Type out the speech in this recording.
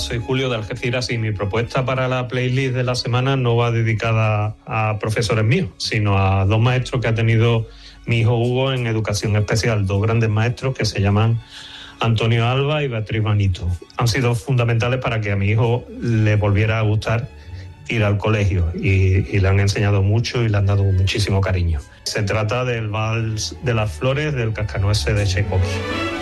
soy Julio de Algeciras y mi propuesta para la playlist de la semana no va dedicada a profesores míos, sino a dos maestros que ha tenido mi hijo Hugo en educación especial, dos grandes maestros que se llaman Antonio Alba y Beatriz Manito. Han sido fundamentales para que a mi hijo le volviera a gustar ir al colegio y le han enseñado mucho y le han dado muchísimo cariño. Se trata del Vals de las Flores del Cascanueces de Tchaikovsky.